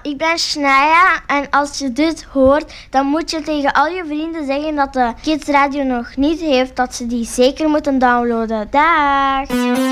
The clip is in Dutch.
Ik ben Shania en als je dit hoort, dan moet je tegen al je vrienden zeggen dat de Kids Radio nog niet heeft, dat ze die zeker moeten downloaden. Dag!